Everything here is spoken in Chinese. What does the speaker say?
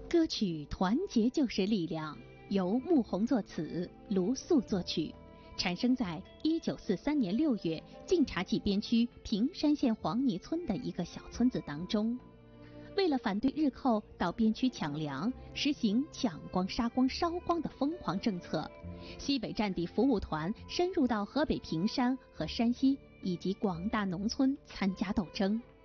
歌曲《团结就是力量》由穆弘作词，卢素作曲，产生在1943年6月晋察冀边区平山县黄泥村的一个小村子当中。为了反对日寇到边区抢粮，实行抢光、杀光、烧光的疯狂政策，西北战地服务团深入到河北平山和山西以及广大农村参加斗争。